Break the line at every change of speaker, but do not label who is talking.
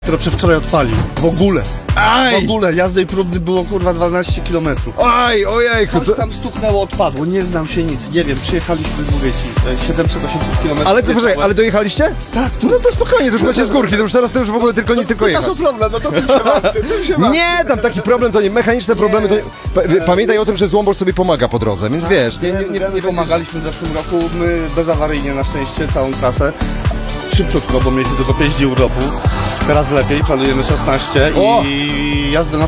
Który przedwczoraj odpalił. W ogóle.
Aj!
W ogóle. Jazdy próbny było kurwa 12 km.
Oj, ojejku.
Coś tam stuknęło, odpadło. Nie znam się nic. Nie wiem. Przyjechaliśmy, mówię ci, 700-800 km.
Ale co, poczekaj, ale dojechaliście?
Tak,
No to spokojnie, to już macie z górki, to już teraz to już w ogóle tylko nic, tylko jechać.
To problem, no to tym się martwię, tym się martwię.
Nie, tam taki problem to nie, mechaniczne problemy to nie. Pamiętaj o tym, że Złombol sobie pomaga po drodze, więc wiesz,
Nie pomagaliśmy w zeszłym roku, my bezawaryjnie na szczęście całą trasę. Szybciutko, bo mieliśmy tylko 5 dni urlopu. Teraz lepiej, planujemy 16
O!
i jazdę na